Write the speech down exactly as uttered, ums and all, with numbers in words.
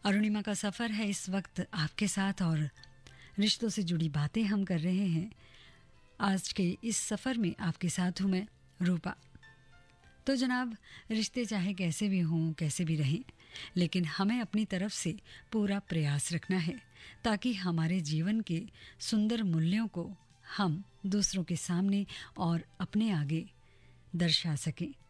अरुणिमा का सफ़र है इस वक्त आपके साथ और रिश्तों से जुड़ी बातें हम कर रहे हैं। आज के इस सफ़र में आपके साथ हूँ मैं रूपा। तो जनाब, रिश्ते चाहे कैसे भी हों, कैसे भी रहें, लेकिन हमें अपनी तरफ से पूरा प्रयास रखना है ताकि हमारे जीवन के सुंदर मूल्यों को हम दूसरों के सामने और अपने आगे दर्शा सकें।